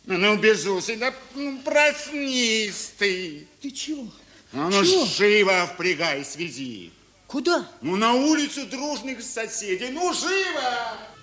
Ну, безусый, да проснись ты. Ты чего? Ну, Чего? живо впрягай, свези. Куда? Ну, на улицу дружных соседей. Ну, живо!